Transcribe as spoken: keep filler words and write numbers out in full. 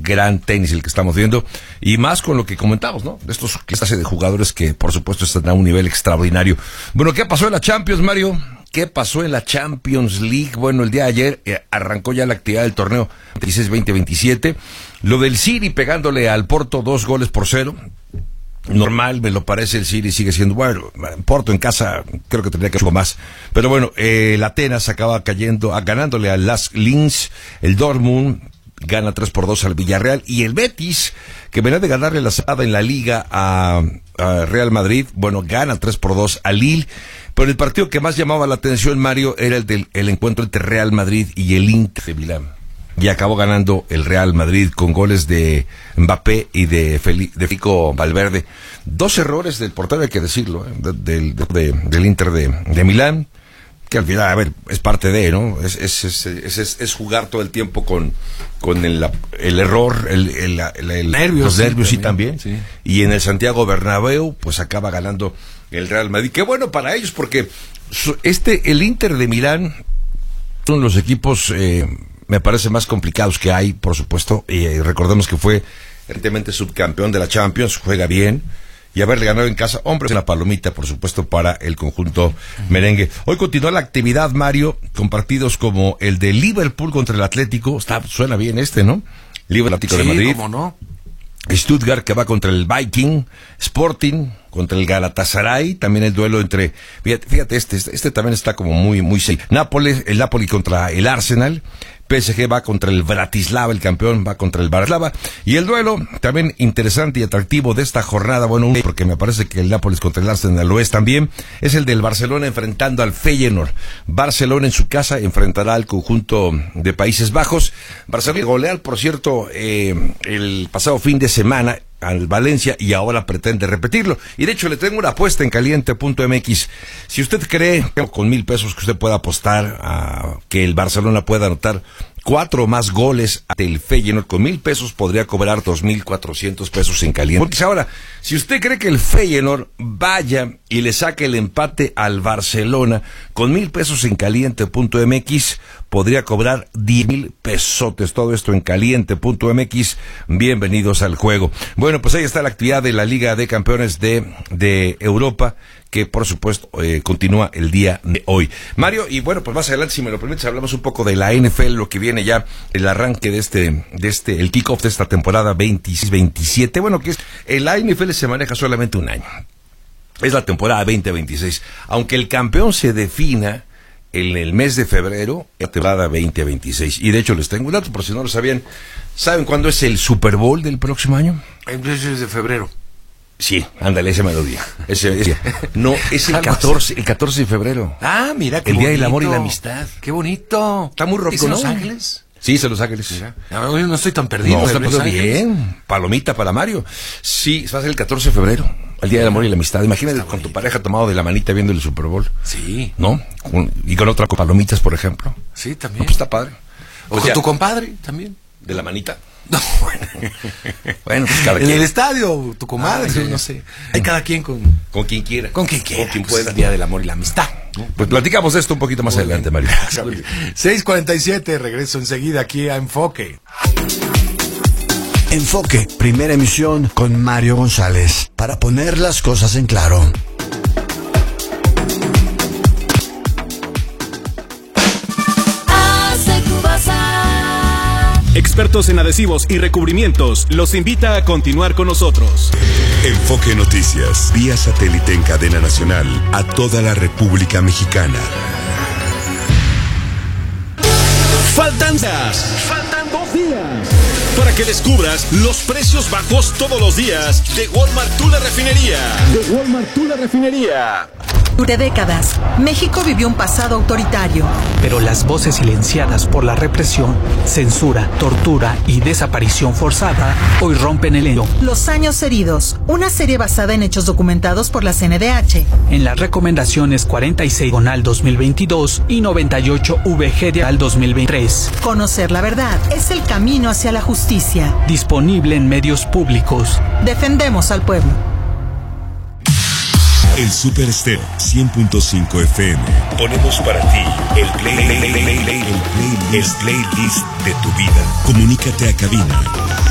gran tenis el que estamos viendo, y más con lo que comentamos, ¿no? Estos clase de jugadores que, por supuesto, están a un nivel extraordinario. Bueno, ¿qué pasó en la Champions, Mario? ¿Qué pasó en la Champions League? Bueno, el día de ayer eh, arrancó ya la actividad del torneo veintiséis veinte veintisiete. Lo del City pegándole al Porto dos goles por cero. Normal, me lo parece, el City sigue siendo bueno. Porto en casa creo que tendría que hacer algo más. Pero bueno, eh, el Atenas acaba cayendo, ganándole al Las Linz. El Dortmund gana tres por dos al Villarreal. Y el Betis, que venía de ganarle la cerrada en la Liga a, a Real Madrid, bueno, gana tres por dos al Lille. Pero el partido que más llamaba la atención, Mario, era el del el encuentro entre Real Madrid y el Inter de Milán. Y acabó ganando el Real Madrid con goles de Mbappé y de Federico Valverde. Dos errores del portero, hay que decirlo, ¿eh? de, de, de, del Inter de, de Milán, que al final, a ver, es parte de, ¿no? Es, es, es, es, es, es jugar todo el tiempo con, con el, el error, el, el, el, el nervios, los nervios sí, sí también. Sí. Y en el Santiago Bernabéu, pues acaba ganando el Real Madrid. Qué bueno para ellos, porque este, el Inter de Milán son los equipos, eh, me parece, más complicados que hay, por supuesto. Y eh, recordemos que fue recientemente subcampeón de la Champions, juega bien. Y haberle ganado en casa, hombre, es una palomita, por supuesto, para el conjunto merengue. Hoy continúa la actividad, Mario, con partidos como el de Liverpool contra el Atlético. Está, suena bien este, ¿no? Liverpool Atlético sí, de Madrid. ¿cómo no? Stuttgart, que va contra el Viking. Sporting contra el Galatasaray. También el duelo entre, fíjate, fíjate este, este, este también está como muy, muy serio. Nápoles, el Napoli contra el Arsenal. P S G va contra el Bratislava, el campeón va contra el Bratislava. Y el duelo también interesante y atractivo de esta jornada, bueno, porque me parece que el Nápoles contra el Arsenal lo es también, es el del Barcelona enfrentando al Feyenoord. Barcelona en su casa enfrentará al conjunto de Países Bajos. Barcelona golear, por cierto, eh, el pasado fin de semana al Valencia, y ahora pretende repetirlo. Y de hecho le tengo una apuesta en caliente punto m x. Si usted cree con mil pesos que usted pueda apostar a que el Barcelona pueda anotar cuatro o más goles ante el Feyenoord, con mil pesos podría cobrar dos mil cuatrocientos pesos en caliente. Porque ahora, si usted cree que el Feyenoord vaya y le saque el empate al Barcelona, con mil pesos en caliente punto m x podría cobrar diez mil pesotes. Todo esto en caliente punto m x. Bienvenidos al juego. Bueno, pues ahí está la actividad de la Liga de Campeones de, de Europa, que por supuesto eh, continúa el día de hoy. Mario, y bueno, pues más adelante, si me lo permites, hablamos un poco de la N F L, lo que viene ya, el arranque de este, de este, el kickoff de esta temporada veintiséis veintisiete. Bueno, que es, el la N F L se maneja solamente un año. Es la temporada veinte veintiséis. Aunque el campeón se defina en el mes de febrero, la temporada veinte veintiséis. Y de hecho les tengo un dato, por si no lo sabían. ¿Saben cuándo es el Super Bowl del próximo año? El mes de febrero. Sí, ándale, ese melodía. Ese, ese, no, es el catorce, el catorce de febrero. Ah, mira, qué el bonito. Día del Amor y la Amistad. Qué bonito. Está muy rock, ¿Es en ¿no? Los Ángeles? Sí, es en Los Ángeles. Mira, yo no estoy tan perdido. No, está Los Ángeles. bien. Palomita para Mario. Sí, va a ser el catorce de febrero, el Día del Amor y la Amistad. Imagínate está con bonito. Tu pareja tomado de la manita viendo el Super Bowl. Sí. ¿No? Con, y con otra con palomitas, por ejemplo. Sí, también. No, pues está padre. O, o con sea, tu compadre también. ¿De la manita? No, bueno. Bueno, pues cada en quien. el estadio, tu comadre, ah, sí, no sé. Hay cada quien con... Con quien quiera. Con quien quiera. Con quien pues pueda. El Día del Amor y la Amistad. ¿No? Pues platicamos de esto un poquito más Muy adelante, bien. Mario. seis cuarenta y siete, regreso enseguida aquí a Enfoque. Enfoque, primera emisión con Mario González, para poner las cosas en claro. Expertos en adhesivos y recubrimientos los invita a continuar con nosotros. Enfoque Noticias, vía satélite en cadena nacional a toda la República Mexicana. Faltan días. Faltan dos días. Para que descubras los precios bajos todos los días de Walmart Tu La Refinería. De Walmart Tu La Refinería. Durante décadas, México vivió un pasado autoritario. Pero las voces silenciadas por la represión, censura, tortura y desaparición forzada hoy rompen el hielo. Los años heridos, una serie basada en hechos documentados por la C N D H. En las recomendaciones cuarenta y seis diagonal dos mil veintidós y noventa y ocho V G diagonal dos mil veintitrés. Conocer la verdad es el camino hacia la justicia. Disponible en medios públicos. Defendemos al pueblo. El Super Estéreo cien punto cinco F M. Ponemos para ti el play, play, play, play, play, el playlist de tu vida. Comunícate a cabina